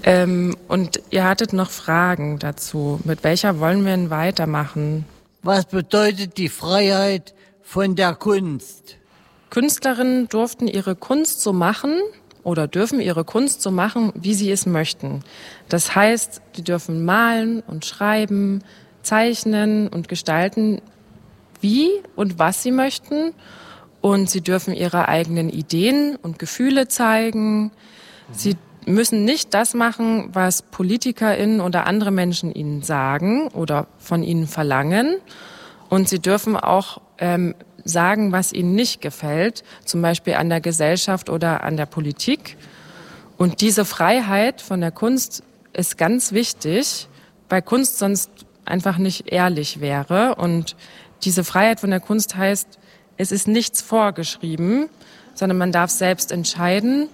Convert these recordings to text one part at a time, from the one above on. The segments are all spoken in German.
Und ihr hattet noch Fragen dazu. Mit welcher wollen wir denn weitermachen? Was bedeutet die Freiheit von der Kunst? Künstlerinnen durften ihre Kunst so machen oder dürfen ihre Kunst so machen, wie sie es möchten. Das heißt, die dürfen malen und schreiben, zeichnen und gestalten, wie und was sie möchten. Und sie dürfen ihre eigenen Ideen und Gefühle zeigen. Sie müssen nicht das machen, was PolitikerInnen oder andere Menschen ihnen sagen oder von ihnen verlangen. Und sie dürfen auch sagen, was ihnen nicht gefällt, zum Beispiel an der Gesellschaft oder an der Politik. Und diese Freiheit von der Kunst ist ganz wichtig, weil Kunst sonst einfach nicht ehrlich wäre. Und diese Freiheit von der Kunst heißt, es ist nichts vorgeschrieben, sondern man darf selbst entscheiden.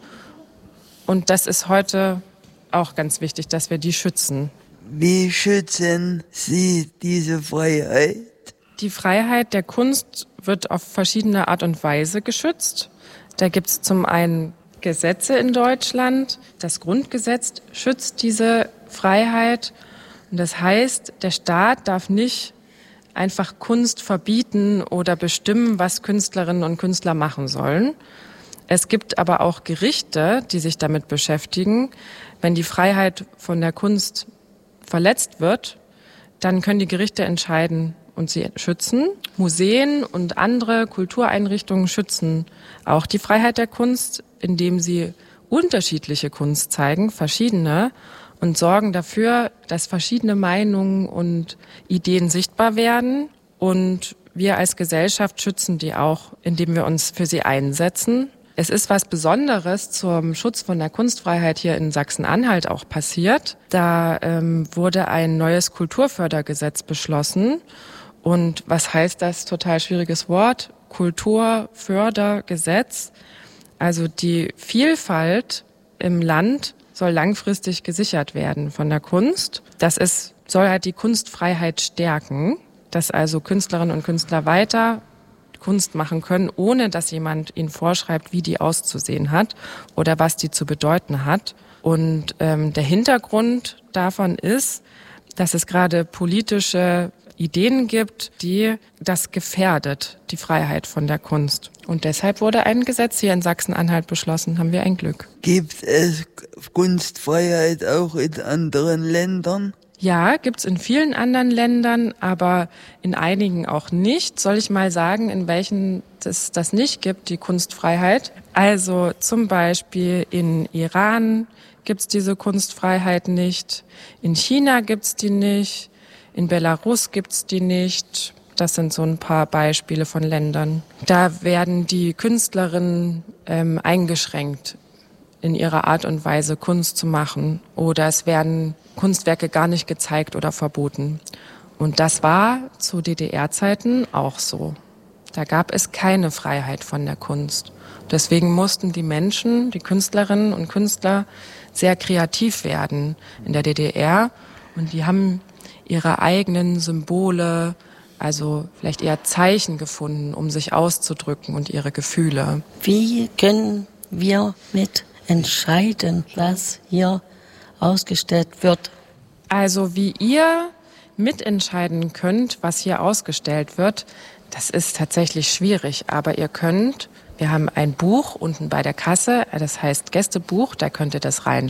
Und das ist heute auch ganz wichtig, dass wir die schützen. Wie schützen Sie diese Freiheit? Die Freiheit der Kunst wird auf verschiedene Art und Weise geschützt. Da gibt es zum einen Gesetze in Deutschland. Das Grundgesetz schützt diese Freiheit. Und das heißt, der Staat darf nicht einfach Kunst verbieten oder bestimmen, was Künstlerinnen und Künstler machen sollen. Es gibt aber auch Gerichte, die sich damit beschäftigen. Wenn die Freiheit von der Kunst verletzt wird, dann können die Gerichte entscheiden und sie schützen. Museen und andere Kultureinrichtungen schützen auch die Freiheit der Kunst, indem sie unterschiedliche Kunst zeigen, verschiedene, und sorgen dafür, dass verschiedene Meinungen und Ideen sichtbar werden. Und wir als Gesellschaft schützen die auch, indem wir uns für sie einsetzen. Es ist was Besonderes zum Schutz von der Kunstfreiheit hier in Sachsen-Anhalt auch passiert. Da wurde ein neues Kulturfördergesetz beschlossen. Und was heißt das? Total schwieriges Wort. Kulturfördergesetz. Also die Vielfalt im Land soll langfristig gesichert werden von der Kunst. Soll halt die Kunstfreiheit stärken, dass also Künstlerinnen und Künstler weiter Kunst machen können, ohne dass jemand ihnen vorschreibt, wie die auszusehen hat oder was die zu bedeuten hat. Und der Hintergrund davon ist, dass es gerade politische Ideen gibt, die das gefährdet, die Freiheit von der Kunst. Und deshalb wurde ein Gesetz hier in Sachsen-Anhalt beschlossen, haben wir ein Glück. Gibt es Kunstfreiheit auch in anderen Ländern? Ja, gibt's in vielen anderen Ländern, aber in einigen auch nicht. Soll ich mal sagen, in welchen es das nicht gibt, die Kunstfreiheit? Also zum Beispiel in Iran gibt's diese Kunstfreiheit nicht. In China gibt's die nicht. In Belarus gibt's die nicht. Das sind so ein paar Beispiele von Ländern. Da werden die Künstlerinnen eingeschränkt in ihrer Art und Weise, Kunst zu machen. Oder es werden Kunstwerke gar nicht gezeigt oder verboten. Und das war zu DDR-Zeiten auch so. Da gab es keine Freiheit von der Kunst. Deswegen mussten die Menschen, die Künstlerinnen und Künstler, sehr kreativ werden in der DDR. Und die haben ihre eigenen Symbole, also vielleicht eher Zeichen gefunden, um sich auszudrücken und ihre Gefühle. Wie können wir mit entscheiden, was hier ausgestellt wird? Also wie ihr mitentscheiden könnt, was hier ausgestellt wird, das ist tatsächlich schwierig. Aber ihr könnt, wir haben ein Buch unten bei der Kasse, das heißt Gästebuch, da könnt ihr das reinschauen.